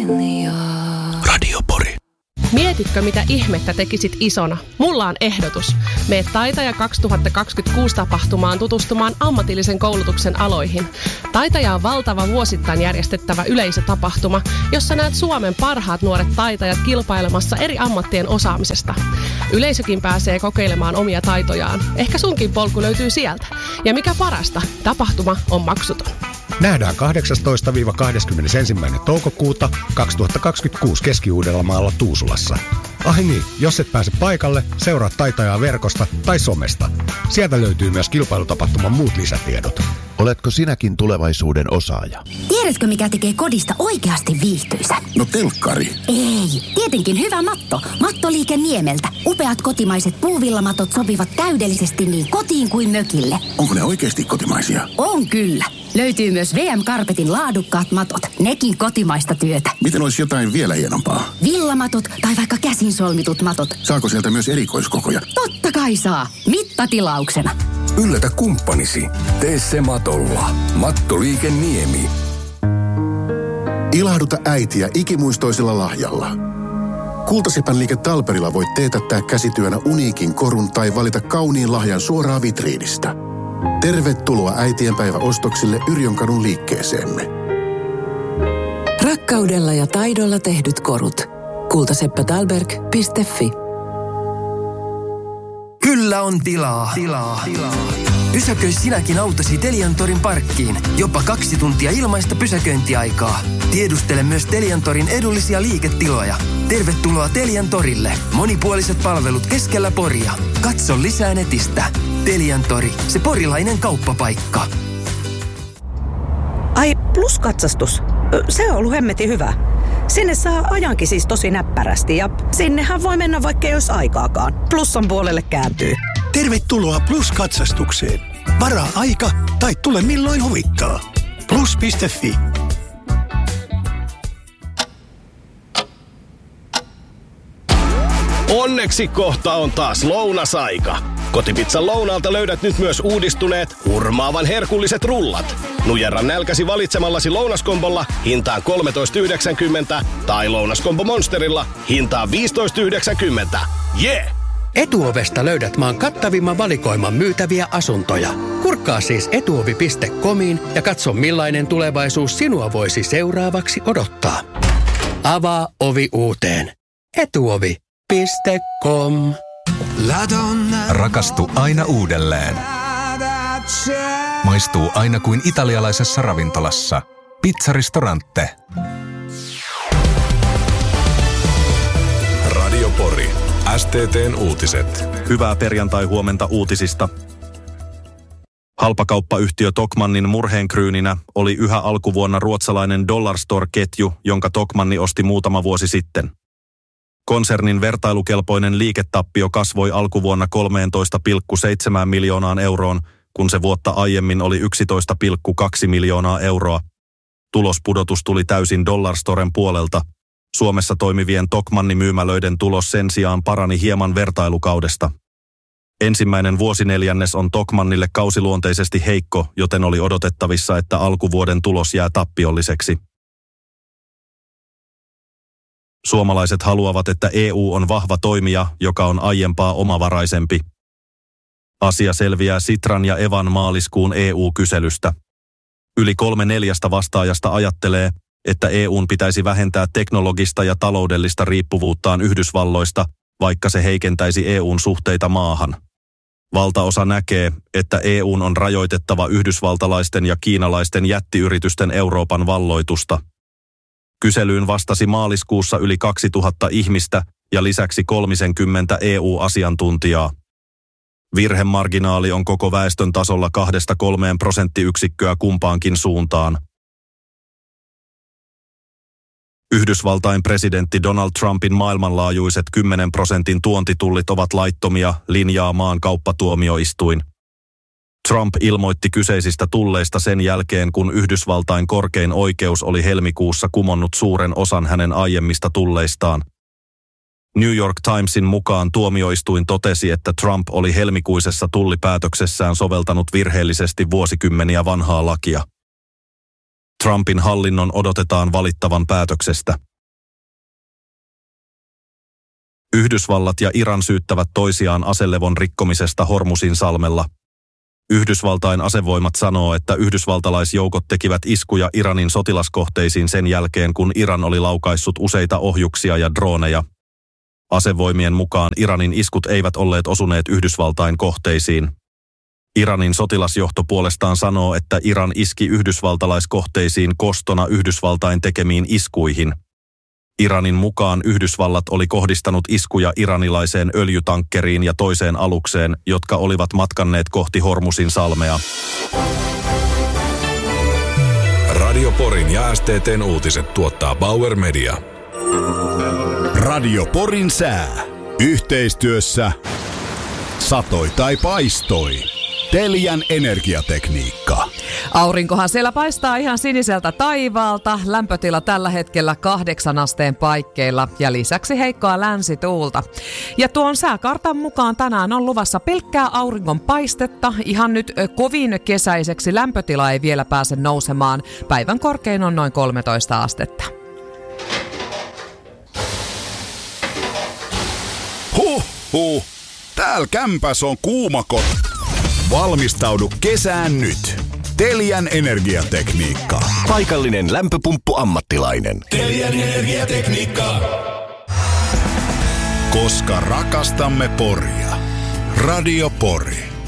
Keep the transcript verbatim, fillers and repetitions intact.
Radio Pori. Mietitkö, mitä ihmettä tekisit isona? Mulla on ehdotus. Mene Taitaja kaksituhattakaksikymmentäkuusi tapahtumaan tutustumaan ammatillisen koulutuksen aloihin. Taitaja on valtava vuosittain järjestettävä yleisötapahtuma, jossa näet Suomen parhaat nuoret taitajat kilpailemassa eri ammattien osaamisesta. Yleisökin pääsee kokeilemaan omia taitojaan. Ehkä sunkin polku löytyy sieltä. Ja mikä parasta, tapahtuma on maksuton. Nähdään kahdeksastoista kahdeskymmenesensimmäinen toukokuuta kaksituhattakaksikymmentäkuusi Keski-Uudellamaalla Tuusulassa. Ai niin, jos et pääse paikalle, seuraa Taitajaa verkosta tai somesta. Sieltä löytyy myös kilpailutapahtuman muut lisätiedot. Oletko sinäkin tulevaisuuden osaaja? Tiedätkö, mikä tekee kodista oikeasti viihtyisä? No telkkari. Ei, tietenkin hyvä matto. Mattoliike Niemeltä. Upeat kotimaiset puuvillamatot sopivat täydellisesti niin kotiin kuin mökille. Onko ne oikeasti kotimaisia? On kyllä. Löytyy myös V M-Carpetin laadukkaat matot. Nekin kotimaista työtä. Miten olisi jotain vielä hienompaa? Villamatot tai vaikka käsin solmitut matot. Saako sieltä myös erikoiskokoja? Totta kai saa. Mittatilauksena. Yllätä kumppanisi. Tee se matolla. Mattoliike Niemi. Ilahduta äitiä ikimuistoisella lahjalla. Kultasepän liike Talperilla voit teetättää käsityönä uniikin korun tai valita kauniin lahjan suoraan vitriinistä. Tervetuloa äitienpäiväostoksille Yrjönkadun liikkeeseemme. Rakkaudella ja taidolla tehdyt korut. kultaseppätalberg piste fi. Kyllä on tilaa. tilaa. tilaa. Pysäköi sinäkin autosi Teliantorin parkkiin. Jopa kaksi tuntia ilmaista pysäköintiaikaa. Tiedustele myös Teliantorin edullisia liiketiloja. Tervetuloa Teliantorille. Monipuoliset palvelut keskellä Poria. Katso lisää netistä. Teliantori, se porilainen kauppapaikka. Ai, Plus-katsastus. Se on ollut hemmetin hyvä. Sinne saa ajankin siis tosi näppärästi ja sinnehän voi mennä vaikka ei olisi aikaakaan. Plussan puolelle kääntyy. Tervetuloa Plus-katsastukseen. Varaa aika tai tule milloin huvittaa. Plus piste fi. Onneksi kohta on taas lounasaika. Kotipizzan lounaalta löydät nyt myös uudistuneet, hurmaavan herkulliset rullat. Nujerra nälkäsi valitsemallasi lounaskombolla hintaan kolmetoista yhdeksänkymmentä tai lounaskombo Monsterilla hintaan viisitoista yhdeksänkymmentä. Jee! Yeah! Etuovesta löydät maan kattavimman valikoiman myytäviä asuntoja. Kurkkaa siis etuovi piste comiin ja katso millainen tulevaisuus sinua voisi seuraavaksi odottaa. Avaa ovi uuteen. etuovi piste com. Rakastu aina uudelleen. Maistuu aina kuin italialaisessa ravintolassa. Pizzaristorante. Radio Pori. S T T:n uutiset. Hyvää perjantai-huomenta uutisista. Halpakauppayhtiö Tokmannin murheenkryyninä oli yhä alkuvuonna ruotsalainen Dollarstore-ketju, jonka Tokmanni osti muutama vuosi sitten. Konsernin vertailukelpoinen liiketappio kasvoi alkuvuonna kolmetoista pilkku seitsemän miljoonaan euroon, kun se vuotta aiemmin oli yksitoista pilkku kaksi miljoonaa euroa. Tulospudotus tuli täysin Dollarstoren puolelta. Suomessa toimivien Tokmanni-myymälöiden tulos sen sijaan parani hieman vertailukaudesta. Ensimmäinen vuosineljännes on Tokmannille kausiluonteisesti heikko, joten oli odotettavissa, että alkuvuoden tulos jää tappiolliseksi. Suomalaiset haluavat, että E U on vahva toimija, joka on aiempaa omavaraisempi. Asia selviää Sitran ja Evan maaliskuun E U-kyselystä. Yli kolme neljästä vastaajasta ajattelee, että E U:n pitäisi vähentää teknologista ja taloudellista riippuvuuttaan Yhdysvalloista, vaikka se heikentäisi E U:n suhteita maahan. Valtaosa näkee, että E U:n on rajoitettava yhdysvaltalaisten ja kiinalaisten jättiyritysten Euroopan valloitusta. Kyselyyn vastasi maaliskuussa yli kaksituhatta ihmistä ja lisäksi kolmekymmentä E U-asiantuntijaa. Virhemarginaali on koko väestön tasolla kahdesta kolmeen prosenttiyksikköä kumpaankin suuntaan. Yhdysvaltain presidentti Donald Trumpin maailmanlaajuiset kymmenen prosentin tuontitullit ovat laittomia, linjaa maan kauppatuomioistuin. Trump ilmoitti kyseisistä tulleista sen jälkeen, kun Yhdysvaltain korkein oikeus oli helmikuussa kumonnut suuren osan hänen aiemmista tulleistaan. New York Timesin mukaan tuomioistuin totesi, että Trump oli helmikuisessa tullipäätöksessään soveltanut virheellisesti vuosikymmeniä vanhaa lakia. Trumpin hallinnon odotetaan valittavan päätöksestä. Yhdysvallat ja Iran syyttävät toisiaan aselevon rikkomisesta Hormusin salmella. Yhdysvaltain asevoimat sanoo, että yhdysvaltalaisjoukot tekivät iskuja Iranin sotilaskohteisiin sen jälkeen, kun Iran oli laukaissut useita ohjuksia ja drooneja. Asevoimien mukaan Iranin iskut eivät olleet osuneet Yhdysvaltain kohteisiin. Iranin sotilasjohto puolestaan sanoo, että Iran iski yhdysvaltalaiskohteisiin kostona Yhdysvaltain tekemiin iskuihin. Iranin mukaan Yhdysvallat oli kohdistanut iskuja iranilaiseen öljytankkeriin ja toiseen alukseen, jotka olivat matkanneet kohti Hormusin salmea. Radio Porin ja S T T:n uutiset tuottaa Bauer Media. Radio Porin sää. Yhteistyössä satoi tai paistoi. Telian energiatekniikka. Aurinkohan siellä paistaa ihan siniseltä taivaalta. Lämpötila tällä hetkellä kahdeksan asteen paikkeilla ja lisäksi heikkoa länsituulta. Ja tuon sääkartan mukaan tänään on luvassa pelkkää auringon paistetta. Ihan nyt kovin kesäiseksi lämpötila ei vielä pääse nousemaan. Päivän korkein on noin kolmetoista astetta. Huh, huh. Täällä kämpäs on kuuma kot. Valmistaudu kesään nyt. Telian energiatekniikka. Paikallinen lämpöpumppu-ammattilainen. Telian energiatekniikka. Koska rakastamme Poria. Radio Pori.